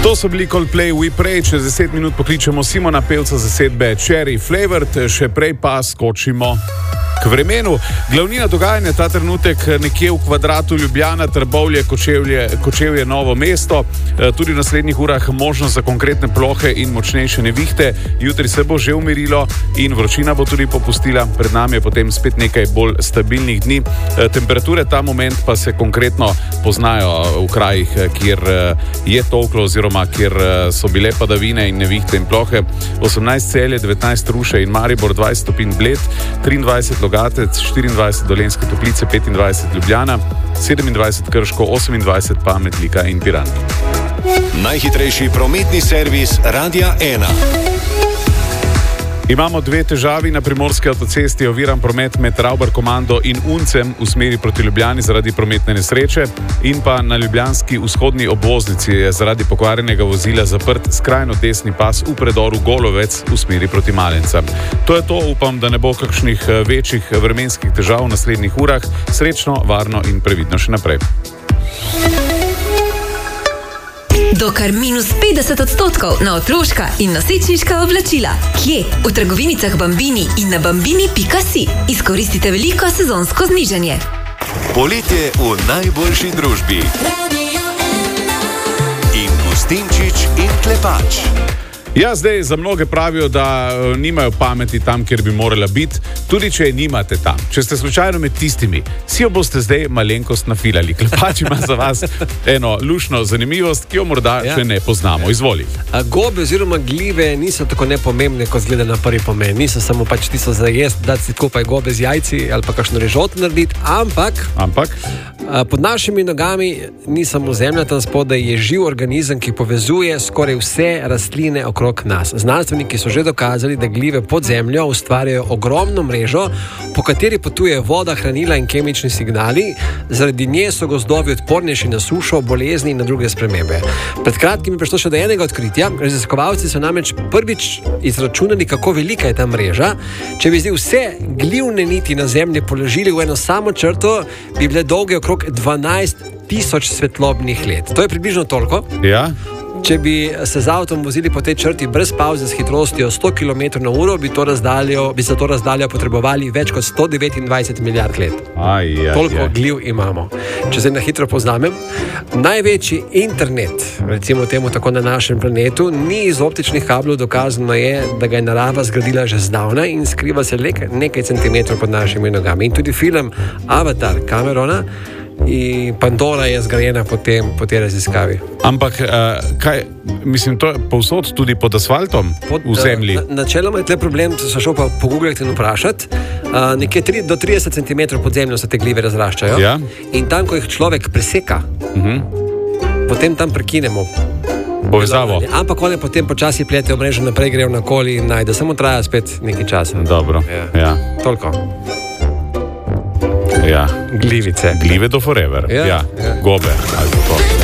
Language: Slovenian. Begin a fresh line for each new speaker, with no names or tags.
To so bili Coldplay We Pray, čez 10 minut pokličemo Simona Pevca zasedbe Cherry Flavored, še prej pa skočimo k vremenu. Glavnina dogajanja ta trenutek nekje v kvadratu Ljubljana, Trbovlje, Kočevje, Novo mesto. Tudi v naslednjih urah možnost za konkretne plohe in močnejše nevihte. Jutri se bo že umirilo in vročina bo tudi popustila. Pred nami je potem spet nekaj bolj stabilnih dni. Temperature ta moment pa se konkretno poznajo v krajih, kjer je tolklo oziroma kjer so bile padavine in nevihte in plohe. 18 Celje, 19 Ruše in Maribor, 20 stopinj Bled, 23 Logatec, 24 Dolenjske Toplice, 25 Ljubljana, 27 Krško, 28 pa Metlika in Piran.
Najhitrejši prometni servis Radia 1.
Imamo dve težavi na primorski avtocesti, oviran promet med Ravbar komando in Uncem v smeri proti Ljubljani zaradi prometne nesreče in pa na ljubljanski vzhodni obvoznici je zaradi pokvarjenega vozila zaprt skrajno desni pas v predoru Golovec v smeri proti Malencem. To je to, upam, da ne bo kakšnih večjih vremenskih težav v naslednjih urah. Srečno, varno in previdno še naprej.
Do kar -50% na otroška in nosečniška oblačila. Kje? V trgovinicah Bambini in na bambini.si. Izkoristite veliko sezonsko znižanje.
Poletje v najboljši družbi. In Gustinčič in Klepač.
Ja, zdaj za mnoge pravijo, da nimajo pameti tam, kjer bi morala biti, tudi če je nimate tam. Če ste slučajno med tistimi, si jo boste zdaj malenkost nafilali. Klepač ima za vas eno lušno zanimivost, ki jo morda še ne poznamo. Izvoli.
Gobe oziroma gljive niso tako nepomembne, kot zgleda na prvi pomen. Niso samo pač tisto za jesti, dati si skupaj gobe z jajci ali pa kakšno rižoto narediti, ampak pod našimi nogami ni samo zemlja, tam spodaj je živ organizem, ki povezuje skoraj vse rastline okrog nas. Znanstveniki so že dokazali, da gljive pod zemljo ustvarjajo ogromno mrežo, po kateri potuje voda, hranila in kemični signali. Zaradi nje so gozdovi odpornejši na sušo, bolezni in na druge spremembe. Pred kratkim je prišlo še do enega odkritja. Raziskovalci so namreč prvič izračunali, kako velika je ta mreža. Če bi zdaj vse glivne niti na zemlji položili v eno samo črto, bi bile dolge okrog 12.000 svetlobnih let. To je približno toliko.
Ja.
Če bi se z avtom vozili po tej črti brez pavze s hitrostjo 100 km/h, bi za to razdaljo potrebovali več kot 129 milijard let. Toliko gljiv imamo. Če se na hitro poznamem, največji internet, recimo temu tako na našem planetu, ni iz optičnih kablov, dokazano je, da ga je narava zgradila že zdavnaj in skriva se le nekaj centimetrov pod našimi nogami. In tudi film Avatar Camerona in Pandora je zgrajena po tej raziskavi.
Ampak, to je povsod tudi pod asfaltom v zemlji?
Načeloma je tle problem, če se šel pa pogooglati in vprašati, nekje do 30 cm pod zemljo se te gljive razraščajo. Ja. In tam, ko jih človek preseka, potem tam prekinemo
povezavo.
Ampak one potem počasi pletejo mrežo naprej, grejo nakoli in najde. Samo traja spet nekaj časa.
Dobro, ja.
Toliko.
Ja.
Glivice.
Gljive do forever. Ja. Gobe.